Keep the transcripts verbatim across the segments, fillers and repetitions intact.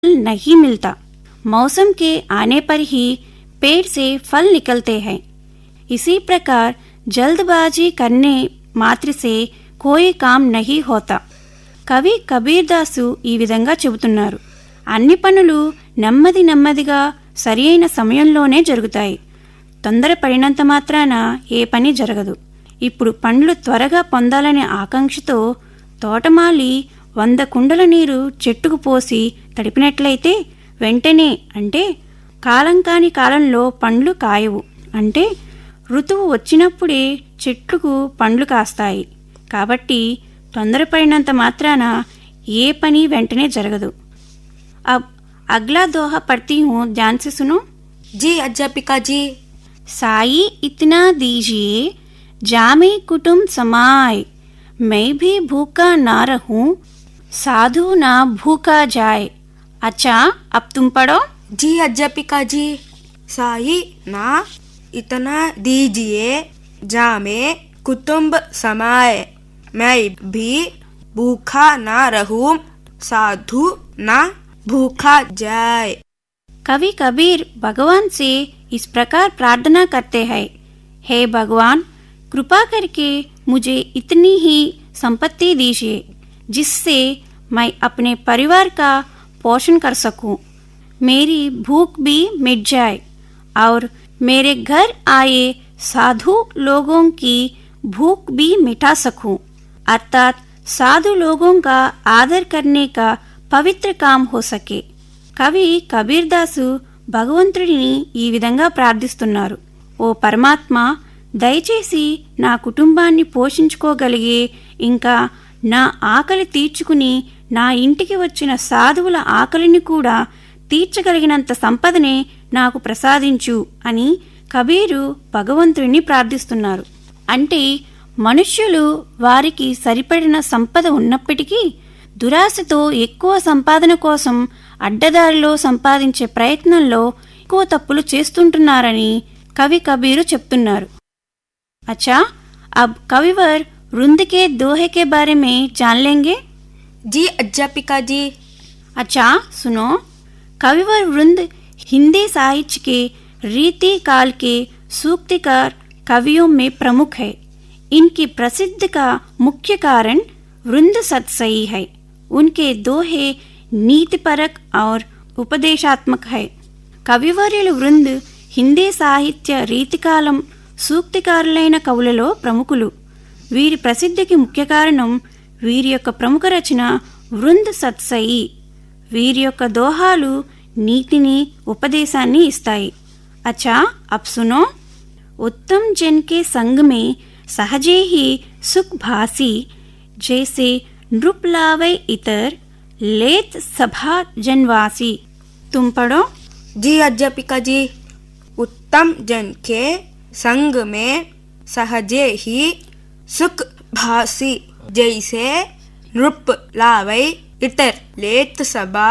नहीं मिलता। मौसम के आने पर ही पेड़ से फल निकलते हैं। इसी प्रकार जल्दबाजी करने मात्र से कोई काम नहीं होता। కవి కబీర్ దాసు ఈ విధంగా చెబుతున్నారు. అన్ని పనులు నెమ్మది నెమ్మదిగా సరి అయిన సమయంలోనే జరుగుతాయి. తొందరపడినంత మాత్రాన ఏ పని జరగదు. ఇప్పుడు పండ్లు త్వరగా పొందాలనే ఆకాంక్షతో తోటమాలి వంద కుండల నీరు చెట్టుకు పోసి తడిపినట్లయితే వెంటనే, అంటే కాలం కాని కాలంలో పండ్లు కాయవు. అంటే ఋతువు వచ్చినప్పుడే చెట్లకు పండ్లు కాస్తాయి. కాబట్టి తొందరపడినంత మాత్రాన ఏ పని వెంటనే జరగదు. अब अगला दोहा पढ़ती हूँ, ध्यान से सुनो। जी अध्यापिका जी। साई इतना दीजिए जामे कुटुंब समाए, मैं भी भूखा ना रहूं साधु ना भूखा जाए। अच्छा, अब तुम पढ़ो। जी अध्यापिका जी। साई ना इतना दीजिए जामे कुटुंब समाए, मैं भी भूखा ना रहूं साधु ना भूखा जाए। कवि कबीर भगवान से इस प्रकार प्रार्थना करते हैं, हे भगवान, कृपा करके मुझे इतनी ही संपत्ति दीजिए जिससे मैं अपने परिवार का पोषण कर सकूं, मेरी भूख भी मिट जाए और मेरे घर आए साधु लोगों की भूख भी मिटा सकूं। अर्थात साधु लोगों का आदर करने का పవిత్ర కామ్ హో సకే. కవి కబీర్ దాసు భగవంతుడిని ఈ విధంగా ప్రార్థిస్తున్నారు. ఓ పరమాత్మ, దయచేసి నా కుటుంబాన్ని పోషించుకోగలిగే, ఇంకా నా ఆకలి తీర్చుకుని నా ఇంటికి వచ్చిన సాధువుల ఆకలిని కూడా తీర్చగలిగినంత సంపదనే నాకు ప్రసాదించు అని కబీరు భగవంతుడిని ప్రార్థిస్తున్నారు. అంటే మనుష్యులు వారికి సరిపడిన సంపద ఉన్నప్పటికీ దురాశతో ఎక్కువ సంపాదన కోసం అడ్డదారిలో సంపాదించే ప్రయత్నంలో ఎక్కువ తప్పులు చేస్తుంటున్నారని కవి కబీరు చెప్తున్నారు. अच्छा, अब कविवर वृंद के दोहे के बारे में जान लेंगे। जी अध्यापिका जी। अच्छा सुनो। कविवर वृंद हिंदी साहित्य के रीति काल के सूक्तिकार कवियों में प्रमुख है। इनकी प्रसिद्ध का मुख्य कारण वृंद सत्सई है। उनके दोहे नीतिपरक और उपदेशात्मक है. కవివర్యులు వృంద్ హిందీ సాహిత్య రీతికాలం సూక్తికారులైన కవులలో ప్రముఖులు. వీరి ప్రసిద్ధికి ముఖ్య కారణం వీరి యొక్క ప్రముఖ రచన వృంద్ సత్సయి. వీరి యొక్క దోహాలు నీతిని, ఉపదేశాన్ని ఇస్తాయి. అచ్చా, అబ్ సునో। उत्तम जन के संग में सहजे ही सुख भासी, जैसे नृप लावे इतर लेत सभा जनवासी। तुम पढ़ो। जी अध्यापिका जी। उत्तम जन के संग में सहजे ही सुख भासी, जैसे नृप लावे इतर लेत सभा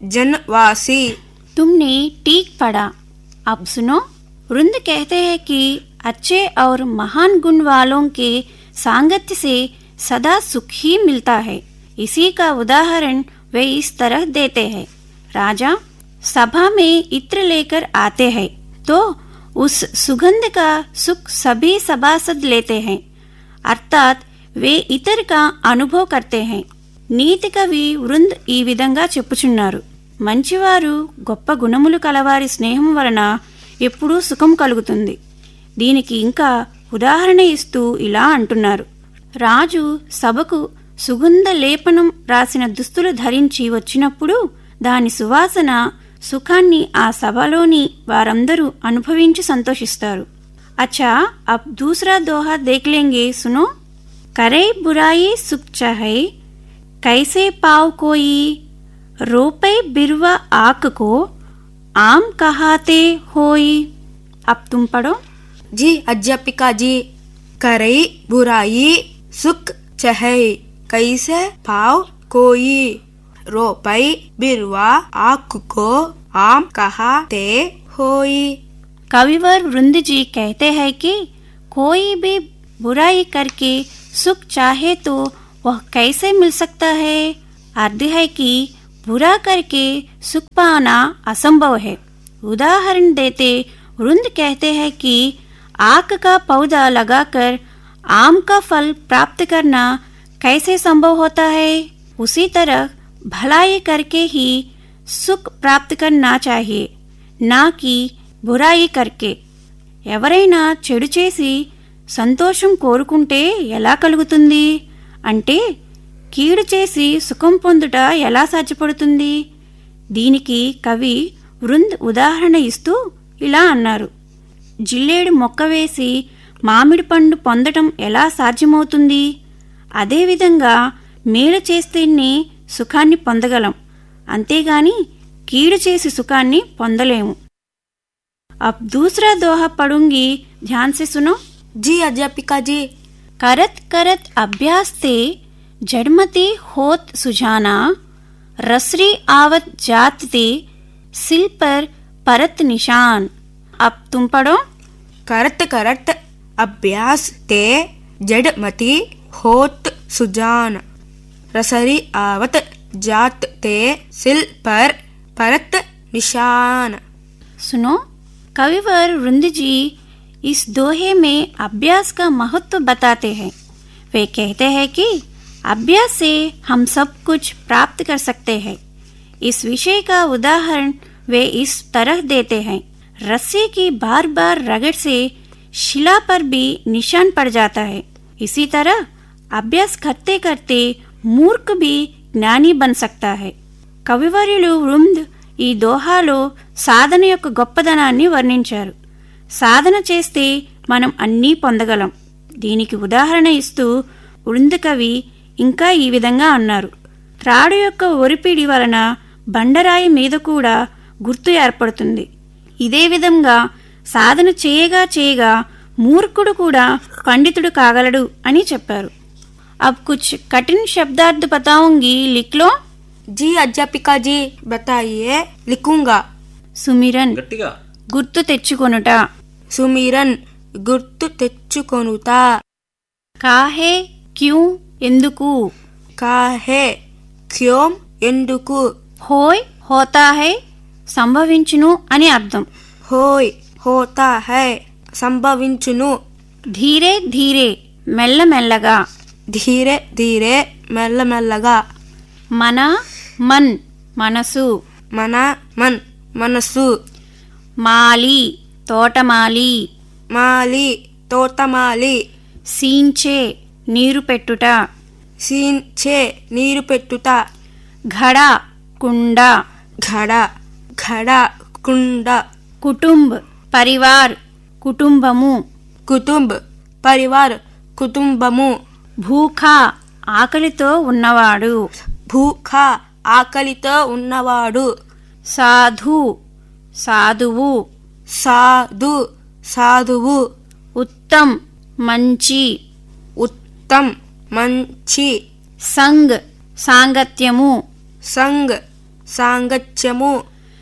जनवासी। तुमने ठीक पढ़ा। अब सुनो। वृंद कहते हैं कि अच्छे और महान गुण वालों के सांगत्य से सदा सुख ही मिलता है। इसी का उदाहरण वे इस तरह देते हैं। राजा सभा में इत्र लेकर आते हैं तो उस सुगंध का सुख सभी सभासद लेते हैं, अर्थात वे इतर का अनुभव करते हैं. నీతి కవి వృంద్ ఈ విధంగా చెప్పుచున్నారు. మంచివారు గొప్ప గుణములు కలవారి స్నేహం వలన ఎప్పుడూ సుఖం కలుగుతుంది. దీనికి ఇంకా ఉదాహరణ ఇస్తూ ఇలా అంటున్నారు. రాజు సభకు సుగంధ లేపనం రాసిన దుస్తులు ధరించి వచ్చినప్పుడు దాని సువాసన సుఖాన్ని ఆ సభలోని వారందరూ అనుభవించి సంతోషిస్తారు. అచ్చా, అబ్ దూసరా దోహా దేఖ్ లేంగే, సునో। करे बुराई सुख चाहे कैसे पाव कोई, रोपे बिरवा आक को आम कहाते होई। अब तुम पढ़ो। जी अध्यापिका जी। करे बुराई सुख चाहे कैसे पाव कोई, रोपे बिरवा आक को आम कहाते होई। कविवर वृंद जी कहते हैं कि कोई भी बुराई करके सुख चाहे तो वह कैसे मिल सकता है। अर्थ है कि बुरा करके सुख पाना असंभव है। उदाहरण देते वृंद कहते हैं कि आक का पौधा लगाकर आम का फल प्राप्त करना कैसे संभव होता है, उसी तरह भलाई करके ही सुख प्राप्त करना चाहिए, ना कि बुराई करके। ఎవరైనా చెడు చేసి సంతోషం కోరుకుంటే ఎలా కలుగుతుంది అంటే కీడు చేసి సుఖం పొందుట ఎలా సాధ్యపడుతుంది? దీనికి కవి వృంద్ ఉదాహరణ ఇస్తూ ఇలా అన్నారు. జిల్లేడు మొక్క వేసి మామిడి పండు పొందటం ఎలా సాధ్యమవుతుంది? అదేవిధంగా మేలు చేస్తేనే సుఖాన్ని పొందగలం, అంతేగాని కీడు చేసి సుఖాన్ని పొందలేము. अब दूसरा दोहा पढ़ूंगी, ध्यान से सुनो। जी अध्यापिका जी। करत करत अभ्यास ते जड़मती होत सुजाना, रसरी आवत जात ते सिल पर परत निशान। अब तुम पढ़ो। करत करत अभ्यास ते जड़मती होत सुजान, रसरी आवत जात ते सिल पर परत निशान। सुनो, कविवर वृंद जी इस दोहे में अभ्यास का महत्व बताते हैं। वे कहते हैं कि अभ्यास से हम सब कुछ प्राप्त कर सकते हैं। इस विषय का उदाहरण वे इस तरह देते हैं। रस्सी की बार बार रगड़ से शिला पर भी निशान पड़ जाता है। इसी तरह अभ्यास करते करते मूर्ख भी ज्ञानी बन सकता है। कविवर्युలు వృంద్ ఈ దోహాలో సాధన యొక్క గొప్పదనాన్ని వర్ణించారు. సాధన చేస్తే మనం అన్నీ పొందగలం. దీనికి ఉదాహరణ ఇస్తూ వృంద కవి ఇంకా ఈ విధంగా అన్నారు. త్రాడు యొక్క ఒరిపిడి వలన బండరాయి మీద కూడా గుర్తు ఏర్పడుతుంది. ఇదే విధంగా సాధన చేయగా చేయగా మూర్ఖుడు కూడా పండితుడు కాగలడు అని చెప్పారు. अब कुछ कठिन शब्दार्थ बताऊंगी, लिख लो। जी अध्यापिका जी बताइए, लिखूंगा। సుమిరన్ గుర్తు తెచ్చుకొనుట. సుమిరన్ గుర్తు తెచ్చుకొనుట. కాహే క్యూ ఎందుకు. కాహే క్యోం ఎందుకు. హోయ్ హోతా హై సంభవించును అని అర్థం. హోయ్ హోతా హై సంభవించును. ధీరే ధీరే మెల్లమెల్లగా. ధీరే ధీరే మెల్లమెల్లగా. మన మన్ మనసు. మన మన్ మనసు. మాలి తోటమాలి. మాలి తోటమాలి. సీంచే నీరు పెట్టుట. సీంచే నీరు పెట్టుట. ఘడ కుండ. ఘడ ఘడ కుండ. కుటుంబ్ పరివార్ కుటుంబము. కుటుంబ్ పరివార్ కుటుంబము. భూఖ ఆకలితో ఉన్నవాడు. భూఖ ఆకలితో ఉన్నవాడు. సాధు సాధువు. సాధు సాధువు. ఉత్తమ్ మంచి. ఉత్తమ్ మంచి. సంగ్ సాంగత్యము. సంగ్ సాంగత్యము.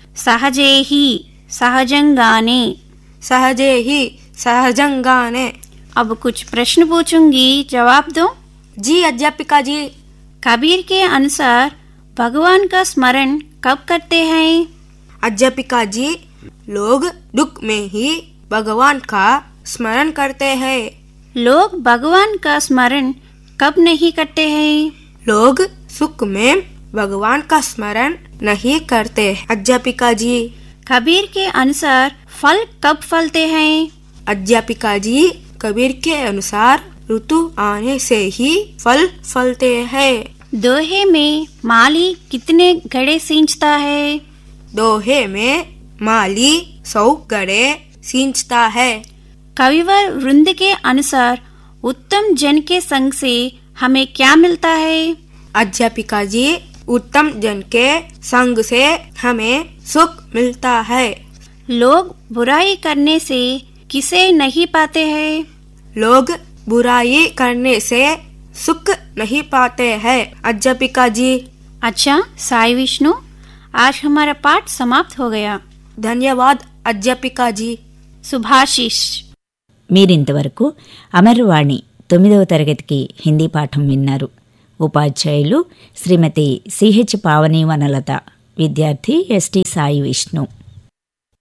సహజేహి సహజంగానే. సహజేహి సహజంగానే. अब कुछ प्रश्न पूछूंगी, जवाब दो। जी अध्यापिका जी। कबीर के अनुसार भगवान का स्मरण कब करते हैं? अध्यापिका जी, लोग दुख में ही भगवान का स्मरण करते हैं। लोग भगवान का स्मरण कब नहीं करते हैं? लोग सुख में भगवान का स्मरण नहीं करते। अध्यापिका जी। कबीर के अनुसार फल कब फलते हैं? अध्यापिका जी, कबीर के अनुसार ऋतु आने से ही फल फलते हैं। दोहे में माली कितने घड़े सींचता है? दोहे में माली सौ घड़े सींचता है। कविवर वृंद के अनुसार उत्तम जन के संग से हमें क्या मिलता है? अध्यापिका जी, उत्तम जन के संग से हमें सुख मिलता है। लोग बुराई करने से किसे नहीं पाते हैं? लोग बुराई करने से सुख नहीं पाते हैं। अध्यापिका जी। अच्छा साई विष्णु, आज हमारा पाठ समाप्त हो गया। धन्यवाद अध्यापिका जी। सुभाषिश। మీరింతవరకు అమర్వాణి తొమ్మిదవ తరగతికి హిందీ పాఠం విన్నారు. ఉపాధ్యాయులు శ్రీమతి సిహెచ్ పావని వనలత, విద్యార్థి ఎస్టీ సాయి విష్ణు.